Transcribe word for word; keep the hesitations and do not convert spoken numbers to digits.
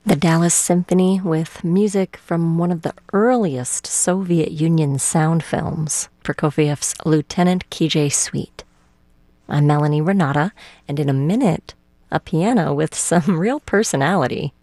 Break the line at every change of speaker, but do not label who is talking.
The Dallas Symphony with music from one of the earliest Soviet Union sound films, Prokofiev's Lieutenant K J Suite. I'm Melanie Renata, and in a minute, a piano with some real personality.